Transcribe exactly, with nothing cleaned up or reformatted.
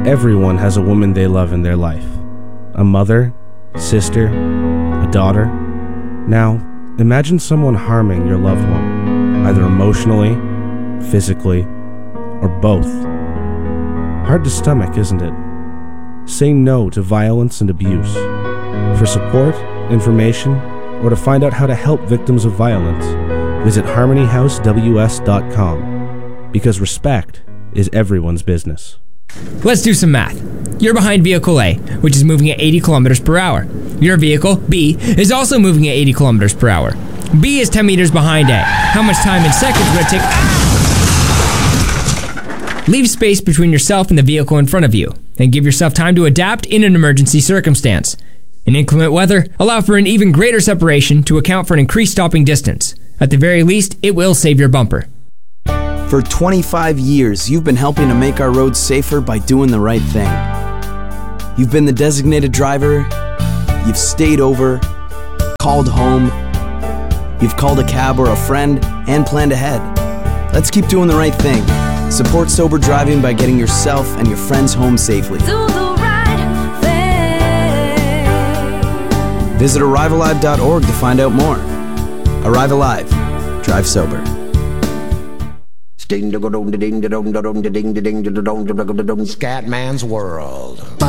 Everyone has a woman they love in their life. A mother, sister, a daughter. Now, imagine someone harming your loved one, either emotionally, physically, or both. Hard to stomach, isn't it? Say no to violence and abuse. For support, information, or to find out how to help victims of violence, visit harmony house w s dot com, because respect is everyone's business. Let's do some math. You're behind vehicle A, which is moving at eighty kilometers per hour. Your vehicle, B, is also moving at eighty kilometers per hour. B is ten meters behind A. How much time in seconds would it take? Leave space between yourself and the vehicle in front of you, and give yourself time to adapt in an emergency circumstance. In inclement weather, allow for an even greater separation to account for an increased stopping distance. At the very least, it will save your bumper. For twenty-five years, you've been helping to make our roads safer by doing the right thing. You've been the designated driver, you've stayed over, called home, you've called a cab or a friend, and planned ahead. Let's keep doing the right thing. Support sober driving by getting yourself and your friends home safely. Do the right thing. Visit arrive alive dot org to find out more. Arrive Alive. Drive sober. Scatman's World.